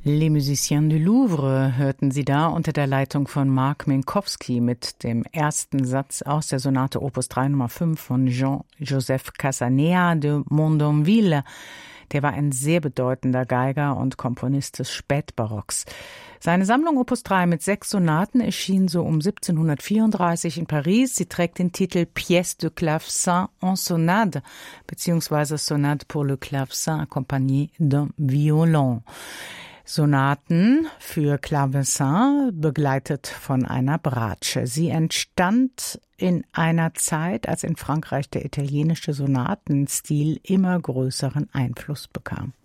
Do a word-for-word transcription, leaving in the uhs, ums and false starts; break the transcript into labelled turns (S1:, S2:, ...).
S1: Les Musiciens du Louvre hörten Sie da unter der Leitung von Mark Minkowski mit dem ersten Satz aus der Sonate Opus drei Nummer fünf von Jean-Joseph Casanea de Mondonville. Der war ein sehr bedeutender Geiger und Komponist des Spätbarocks. Seine Sammlung Opus drei mit sechs Sonaten erschien so um siebzehnhundertvierunddreißig in Paris. Sie trägt den Titel Pièce de clavecin en sonade beziehungsweise Sonate pour le clavecin accompagné d'un violon. Sonaten für Clavecin, begleitet von einer Bratsche. Sie entstand in einer Zeit, als in Frankreich der italienische Sonatenstil immer größeren Einfluss bekam.